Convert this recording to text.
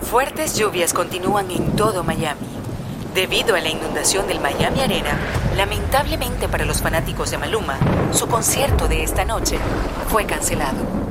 Fuertes lluvias continúan en todo Miami. Debido a la inundación del Miami Arena, lamentablemente para los fanáticos de Maluma, su concierto de esta noche fue cancelado.